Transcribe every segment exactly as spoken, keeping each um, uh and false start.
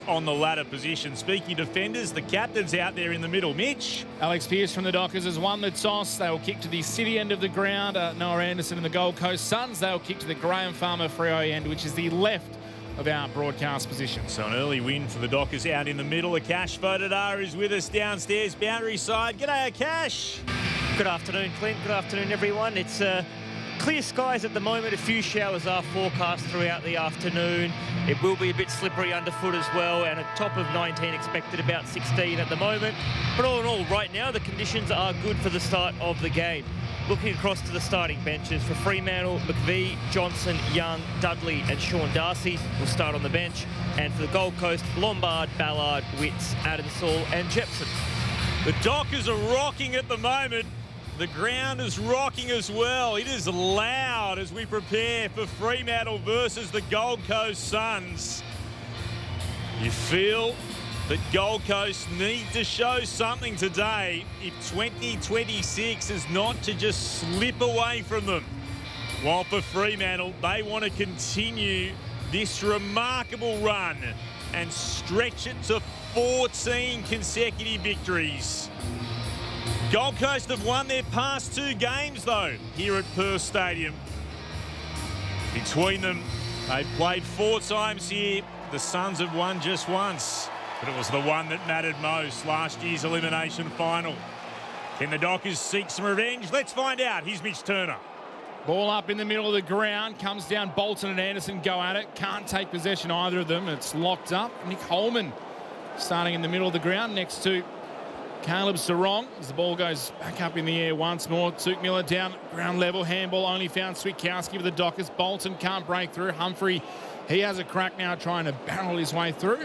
on the ladder position. Speaking defenders, the captain's out there in the middle. Mitch. Alex Pearce from the Dockers has won the toss. They will kick to the city end of the ground. Uh, Noah Anderson and the Gold Coast Suns, they will kick to the Graham Farmer Freo end, which is the left of our broadcast position. So an early win for the Dockers out in the middle. Akash Vodadar is with us downstairs, boundary side. G'day, Akash. Good afternoon, Clint. Good afternoon, everyone. It's uh, clear skies at the moment. A few showers are forecast throughout the afternoon. It will be a bit slippery underfoot as well, and a top of nineteen expected, about sixteen at the moment. But all in all, right now, the conditions are good for the start of the game. Looking across to the starting benches for Fremantle, McVee, Johnson, Young, Dudley and Sean Darcy will start on the bench. And for the Gold Coast, Lombard, Ballard, Witts, Adamsall and Jepson. The Dockers are rocking at the moment. The ground is rocking as well. It is loud as we prepare for Fremantle versus the Gold Coast Suns. You feel that Gold Coast need to show something today if twenty twenty-six is not to just slip away from them. While for Fremantle, they want to continue this remarkable run and stretch it to fourteen consecutive victories. Gold Coast have won their past two games, though, here at Perth Stadium. Between them, they've played four times here. The Suns have won just once, but it was the one that mattered most, last year's elimination final. Can the Dockers seek some revenge? Let's find out. Here's Mitch Turner. Ball up in the middle of the ground, comes down. Bolton and Anderson go at it. Can't take possession, either of them. It's locked up. Nick Holman starting in the middle of the ground next to Caleb Sarong as the ball goes back up in the air once more. Tuke Miller down ground level. Handball only found Switkowski for the Dockers. Bolton can't break through. Humphrey, he has a crack now trying to barrel his way through.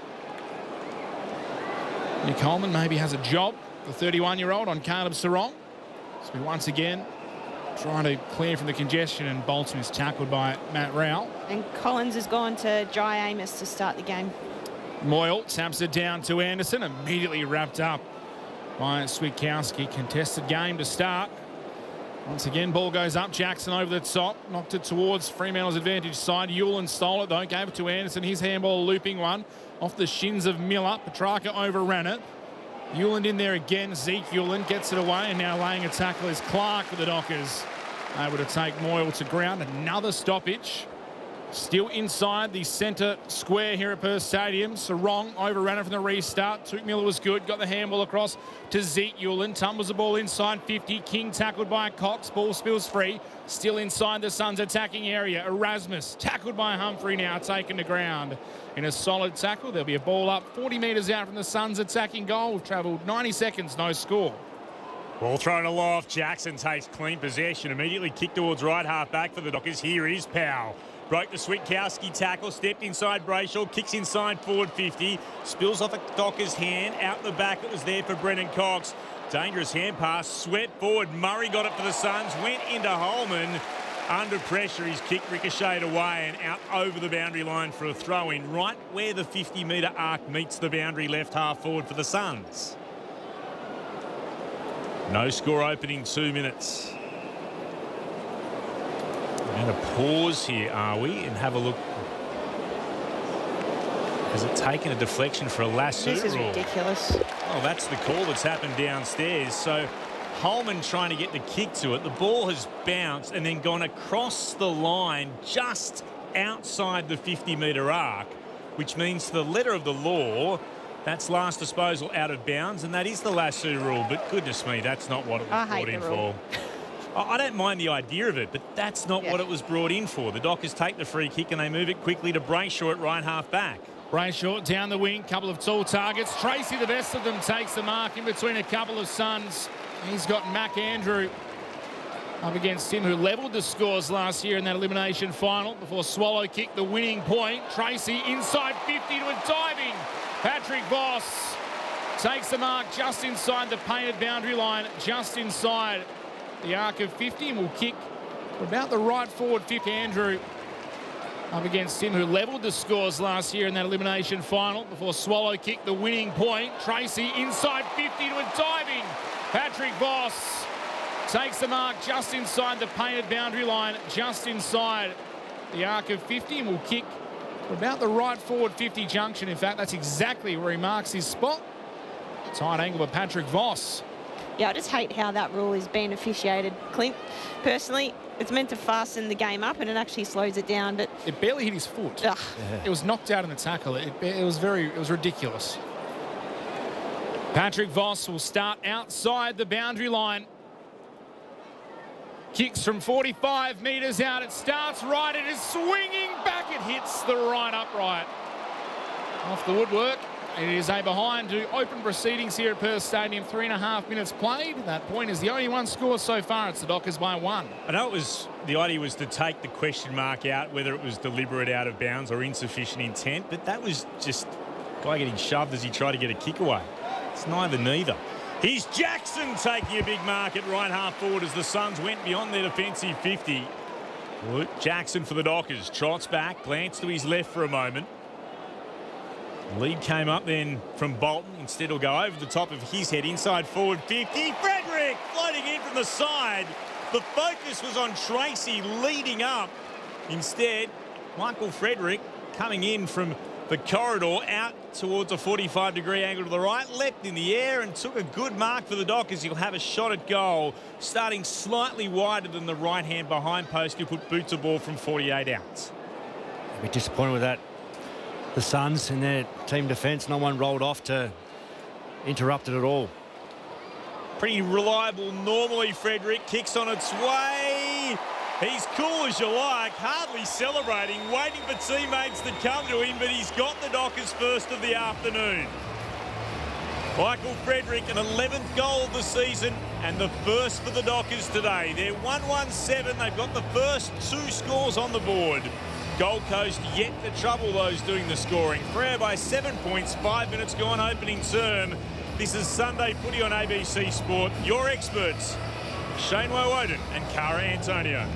Nick Holman maybe has a job, the thirty-one-year-old, on Caleb Sarong. So we once again trying to clear from the congestion, and Bolton is tackled by Matt Rowell. And Collins has gone to Jai Amos to start the game. Moyle taps it down to Anderson, immediately wrapped up by Switkowski. Contested game to start. Once again, ball goes up. Jackson over the top. Knocked it towards Fremantle's advantage side. Hewlin stole it, though. Gave it to Anderson. His handball, looping one off the shins of Miller. Petrarca overran it. Hewlin in there again. Zeke Hewlin gets it away, and now laying a tackle is Clark for the Dockers. Able to take Moyle to ground. Another stoppage. Still inside the centre square here at Perth Stadium. Sarong overran it from the restart. Tuke Miller was good. Got the handball across to Zeke Hewlin. Tumbles the ball inside fifty. King tackled by Cox. Ball spills free. Still inside the Suns' attacking area. Erasmus tackled by Humphrey, now taken to ground. In a solid tackle, there'll be a ball up forty metres out from the Suns' attacking goal. We've travelled ninety seconds, no score. Ball thrown aloft. Jackson takes clean possession. Immediately kicked towards right half back for the Dockers. Here is Powell. Broke the Switkowski tackle, stepped inside Brayshaw, kicks inside forward fifty, spills off a Dockers' hand, out the back. It was there for Brennan Cox. Dangerous hand pass, swept forward. Murray got it for the Suns, went into Holman. Under pressure, his kick ricocheted away and out over the boundary line for a throw-in, right where the fifty metre arc meets the boundary, left half forward for the Suns. No score opening two minutes. We're going to pause here, are we, and have a look. Has it taken a deflection for a lasso? This is or... ridiculous. Oh, that's the call that's happened downstairs. So Holman trying to get the kick to it. The ball has bounced and then gone across the line just outside the fifty metre arc, which means to the letter of the law, that's last disposal out of bounds, and that is the lasso rule. But goodness me, that's not what it was I brought hate in the rule. for. I don't mind the idea of it, but that's not Yeah. what it was brought in for. The Dockers take the free kick and they move it quickly to Brayshaw at right half back. Brayshaw down the wing, couple of tall targets. Tracy, the best of them, takes the mark in between a couple of Suns. He's got Mac Andrew up against him, who levelled the scores last year in that elimination final before Swallow kicked the winning point. Tracy inside fifty to a diving. Patrick Voss takes the mark just inside the painted boundary line, just inside the arc of fifty, and will kick about the right forward fifty. Andrew up against him, who levelled the scores last year in that elimination final before Swallow kicked the winning point. Tracy inside fifty to a diving. Patrick Voss takes the mark just inside the painted boundary line, just inside the arc of fifty, and will kick About the right forward fifty junction. In fact, that's exactly where he marks his spot. Tight angle by Patrick Voss. Yeah, I just hate how that rule is being officiated, Clint. Personally, it's meant to fasten the game up and it actually slows it down, but... It barely hit his foot. Ugh. Yeah. It was knocked out in the tackle. It, it was very, it was ridiculous. Patrick Voss will start outside the boundary line. Kicks from forty-five metres out. It starts right. It is swinging back. It hits the right upright. Off the woodwork. It is a behind to open proceedings here at Perth Stadium. Three and a half minutes played. That point is the only one score so far. It's the Dockers by one. I know it was, the idea was to take the question mark out, whether it was deliberate out of bounds or insufficient intent, but that was just a guy getting shoved as he tried to get a kick away. It's neither neither. Here's Jackson taking a big mark at right half forward as the Suns went beyond their defensive fifty. Luke Jackson for the Dockers. Trots back, glance to his left for a moment. Lead came up then from Bolton. Instead he'll go over the top of his head inside forward fifty. Frederick floating in from the side. The focus was on Tracy leading up. Instead, Michael Frederick coming in from the corridor out towards a forty-five degree angle to the right, leapt in the air and took a good mark for the Dockers. He'll have a shot at goal, starting slightly wider than the right hand behind post. He'll put boot to ball from forty-eight out. A bit disappointed with that. The Suns in their team defence, no one rolled off to interrupt it at all. Pretty reliable normally. Frederick kicks on its way. He's cool as you like, hardly celebrating, waiting for teammates to come to him, but he's got the Dockers first of the afternoon. Michael Frederick, an eleventh goal of the season and the first for the Dockers today. They're one one seven. They've got the first two scores on the board. Gold Coast yet to trouble those doing the scoring. Freo by seven points, five minutes gone opening term. This is Sunday Footy on A B C Sport. Your experts, Shane Woewodin and Cara Antonio.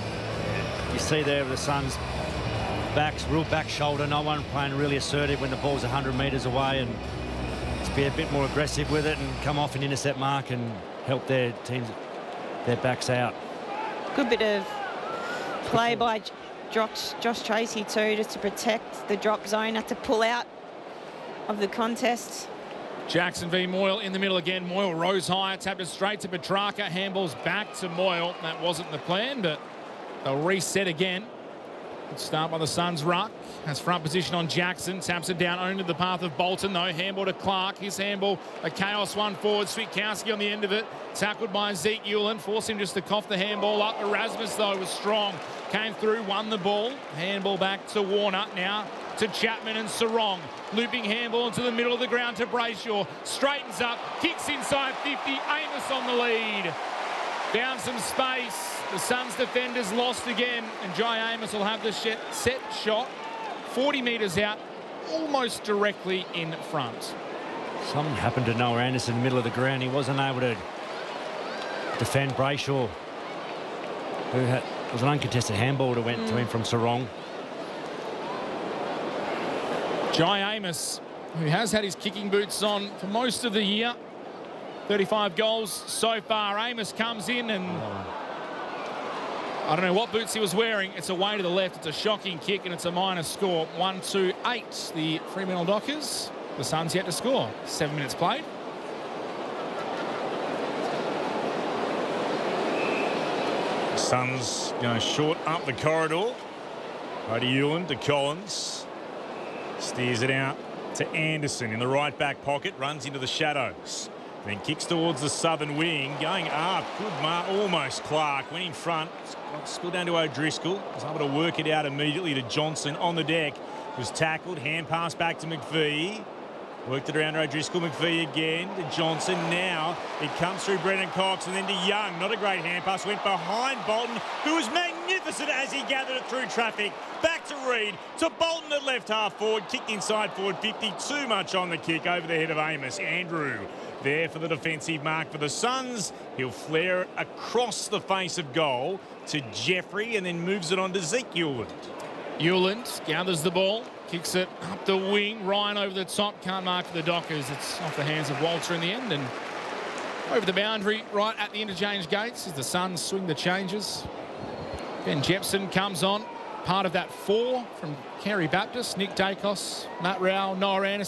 You see there the Suns backs, real back shoulder, no one playing really assertive when the ball's one hundred metres away, and just be a bit more aggressive with it and come off and intercept mark and help their teams, their backs out. Good bit of play by Josh, Josh Tracy too, just to protect the drop zone, not to pull out of the contest. Jackson v Moyle in the middle again. Moyle rose high, tapped it straight to Petrarca. Handballs back to Moyle. That wasn't the plan, but they'll reset again. Let's start by the Suns ruck. Has front position on Jackson. Taps it down only the path of Bolton, though. Handball to Clark. His handball, a chaos one forward. Switkowski on the end of it. Tackled by Zeke Ulan. Forced him just to cough the handball up. Erasmus, though, was strong. Came through, won the ball. Handball back to Warner. Now to Chapman and Sarong. Looping handball into the middle of the ground to Brayshaw. Straightens up. Kicks inside fifty. Amos on the lead. Found some space. The Suns defenders lost again, and Jai Amos will have the set shot forty metres out, almost directly in front. Something happened to Noah Anderson in the middle of the ground. He wasn't able to defend Brayshaw, who had, it was an uncontested handball that went mm. to him from Sarong. Jai Amos, who has had his kicking boots on for most of the year. thirty-five goals so far. Amos comes in and I don't know what boots he was wearing. It's away to the left. It's a shocking kick and it's a minus score. one two eight, the Fremantle Dockers. The Suns yet to score. Seven minutes played. Suns going short up the corridor. Right to Ewan, to Collins. Steers it out to Anderson in the right back pocket. Runs into the shadows. Then kicks towards the southern wing. Going up. Good mark. Almost Clark. Went in front. Spilled down to O'Driscoll. Was able to work it out immediately to Johnson on the deck. Was tackled. Hand pass back to McVee. Worked it around to O'Driscoll. McVee again to Johnson. Now it comes through Brendan Cox and then to Young. Not a great hand pass. Went behind Bolton, who was magnificent as he gathered it through traffic. Back to Reid. To Bolton at left half forward. Kicked inside forward fifty. Too much on the kick over the head of Amos. Andrew there for the defensive mark for the Suns. He'll flare it across the face of goal to Jeffrey and then moves it on to Zeke Uland. Uland gathers the ball. Kicks it up the wing. Ryan over the top. Can't mark for the Dockers. It's off the hands of Walter in the end. And over the boundary right at the interchange gates as the Suns swing the changes. Ben Jepson comes on. part of that four from Kerry Baptist, Nick Dacos, Matt Rowell, Noah Anderson.